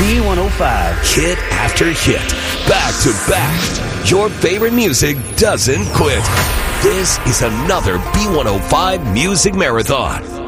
B105. Hit after hit. Back to back. Your favorite music doesn't quit. This is another B105 Music Marathon.